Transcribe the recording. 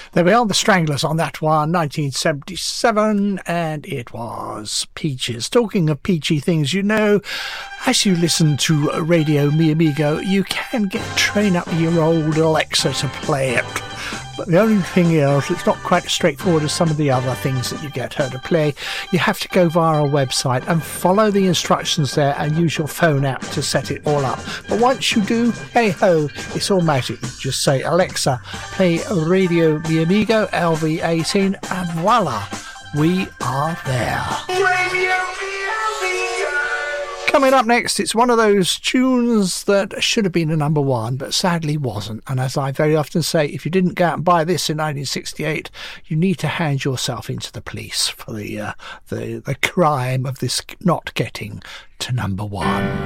There we are, the Stranglers on that one, 1977, and it was Peaches. Talking of peachy things, you know, as you listen to Radio Mi Amigo, you can train up your old Alexa to play it. But the only thing is, it's not quite as straightforward as some of the other things that you get her to play. You have to go via our website and follow the instructions there and use your phone app to set it all up. But once you do, hey ho, it's all magic. You just say, Alexa, play Radio Mi Amigo LV18, and voila, we are there. Radio Mi Amigo. Coming up next, it's one of those tunes that should have been a number one, but sadly wasn't. And as I very often say, if you didn't go out and buy this in 1968, you need to hand yourself into the police for the crime of this not getting to number one.